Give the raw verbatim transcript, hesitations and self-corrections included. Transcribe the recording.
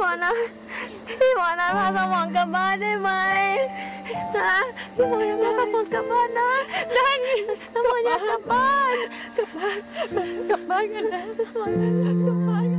อนะพี่หมอนะพาสมองกลับบ้านได้ไหมนะพี่หมอนะพาสมองกลับบ้านนะได้สมองอยากกลับบ้านกลับบ้านกลับบ้านกันนะสมองอยากกลับบ้าน